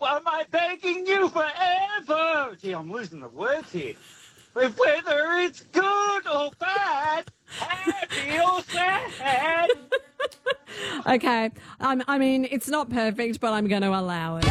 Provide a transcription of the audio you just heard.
am I begging you forever? Gee, I'm losing the words here. But whether it's good or bad, happy or sad. Okay. I mean, it's not perfect, but I'm going to allow it.